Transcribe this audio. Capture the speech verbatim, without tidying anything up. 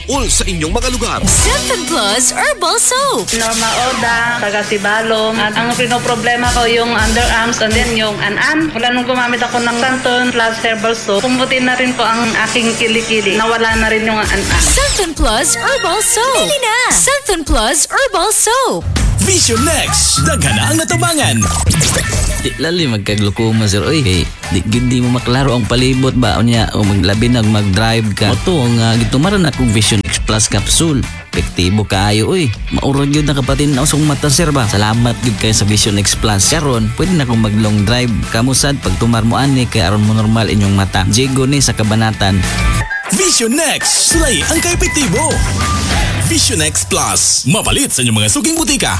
all sa inyong mga lugar. seven Plus Herbal Soap. Norma Oda, taga Sibalom. At ang pinoproblema ko yung underarms and then yung an-an. Wala nung gumamit ako ng Santon Plus Herbal Soap. Pumutin na rin po ang aking kilikili. Nawala na rin yung an-an. seven Plus Herbal Soap. Bili na! seven Plus Herbal Soap. Vision Next, daghan na ang natabangan. Di lali magkaglukuma sir. Oy, hey, di gindi mo maklaro ang palibot ba o niya o maglabi na mag-drive ka. O to, nga gitumaran akong Vision X Plus capsule. Epektibo kaayo, oy. Maurag yun na kapatid na usong mata sir ba. Salamat yun kayo sa Vision X Plus. Karon, pwede na akong mag-long drive. Kamusad, pag tumar mo ani, kay aron mo normal inyong mata. Diego ni sa kabanatan. Vision Next, sulay ang kaepektibo. Vision X Plus, mapalit sa inyong mga suging butika.